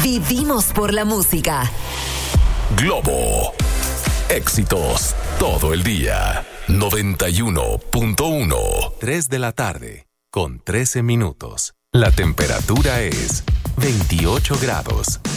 Vivimos por la música. Globo. Éxitos todo el día. 91.1. 3 de la tarde, con 13 minutos. La temperatura es 28 grados.